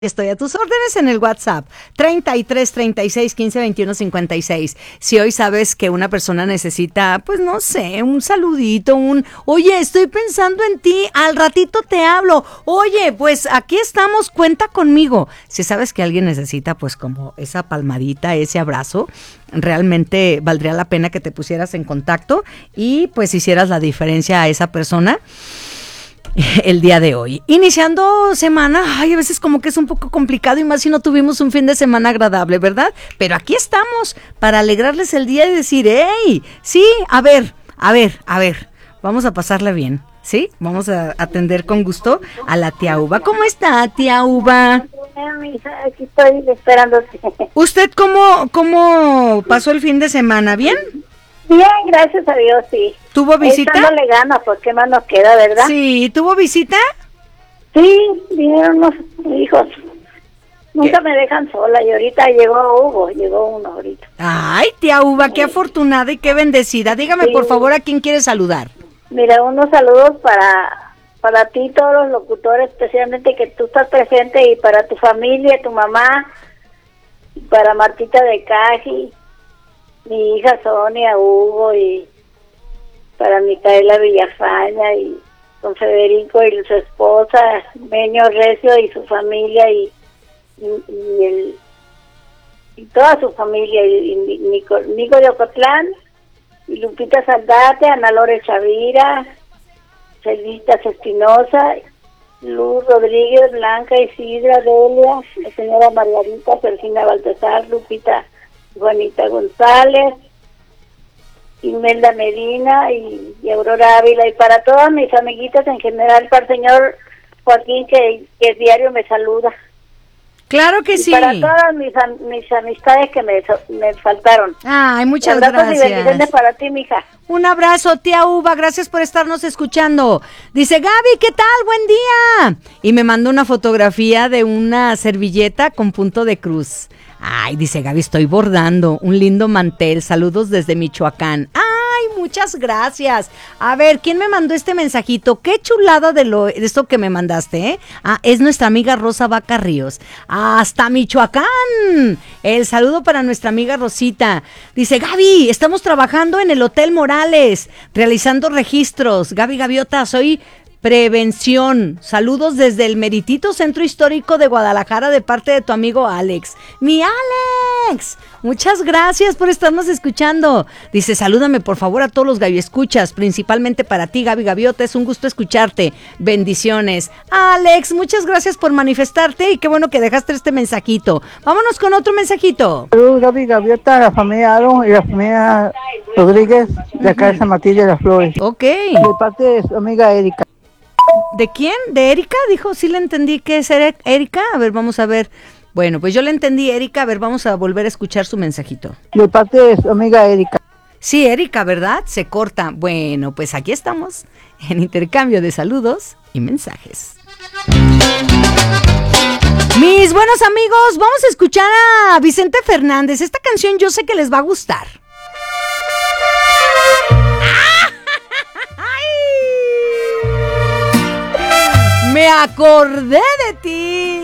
Estoy a tus órdenes en el WhatsApp 33 36 15 21 56. Si hoy sabes que una persona necesita, pues no sé, un saludito, oye, estoy pensando en ti, al ratito te hablo. Oye, pues aquí estamos, cuenta conmigo. Si sabes que alguien necesita, pues como esa palmadita, ese abrazo, realmente valdría la pena que te pusieras en contacto y pues hicieras la diferencia a esa persona. El día de hoy, iniciando semana, a veces como que es un poco complicado y más si no tuvimos un fin de semana agradable, ¿verdad? Pero aquí estamos para alegrarles el día y decir, hey, sí, a ver, vamos a pasarla bien, ¿sí? Vamos a atender con gusto a la tía Uva. ¿Cómo está, tía Uva? Aquí estoy esperándote. ¿Usted cómo pasó el fin de semana? ¿Bien? Bien, gracias a Dios, sí. ¿Tuvo visita? Echándole ganas, porque qué más nos queda, ¿verdad? Sí, ¿tuvo visita? Sí, vinieron unos hijos. Nunca me dejan sola y ahorita llegó uno ahorita. Ay, tía Uva, qué afortunada y qué bendecida. Dígame, Sí. por favor, ¿a quién quiere saludar? Mira, unos saludos para ti, todos los locutores, especialmente que tú estás presente, y para tu familia, tu mamá, y para Martita de Caji, mi hija Sonia, Hugo, y para Micaela Villafaña, y don Federico y su esposa, Meño Recio y su familia, y toda su familia, y Nico de Ocotlán, y Lupita Saldate, Ana Lore Chavira, Celita Espinosa, Luz Rodríguez, Blanca Isidra, Delia, la señora Margarita, Sergina Baltasar, Lupita Juanita González, Imelda Medina y Aurora Ávila, y para todas mis amiguitas en general, para el señor Joaquín que diario me saluda. Claro que y sí. Para todas mis amistades que me faltaron. Ay, muchas Abrazos gracias. y bendiciones para ti, mija. Un abrazo, tía Uva, gracias por estarnos escuchando. Dice, Gaby, ¿qué tal? Buen día. Y me mandó una fotografía de una servilleta con punto de cruz. Ay, dice Gaby, estoy bordando un lindo mantel. Saludos desde Michoacán. Ay, muchas gracias. A ver, ¿quién me mandó este mensajito? Qué chulada de esto que me mandaste, ¿eh? Ah, es nuestra amiga Rosa Vaca Ríos. Hasta Michoacán. El saludo para nuestra amiga Rosita. Dice, Gaby, estamos trabajando en el Hotel Morales, realizando registros. Gaby Gaviota, soy Prevención. Saludos desde el meritito Centro Histórico de Guadalajara de parte de tu amigo Alex. ¡Mi Alex! Muchas gracias por estarnos escuchando. Dice, salúdame por favor a todos los Gaby Escuchas, principalmente para ti, Gaby Gaviota. Es un gusto escucharte. Bendiciones. Alex, muchas gracias por manifestarte y qué bueno que dejaste este mensajito. Vámonos con otro mensajito. Saludos, Gaby Gaviota, la familia Aaron y la familia Rodríguez de acá de San Martín de las Flores. Ok. De parte de su amiga Erika. ¿De quién? ¿De Erika? Dijo, sí le entendí que es Erika. A ver, vamos a ver. Bueno, pues yo le entendí, Erika. A ver, vamos a volver a escuchar su mensajito. De parte de su amiga Erika. Sí, Erika, ¿verdad? Se corta. Bueno, pues aquí estamos en intercambio de saludos y mensajes. Mis buenos amigos, vamos a escuchar a Vicente Fernández. Esta canción yo sé que les va a gustar. Me acordé de ti.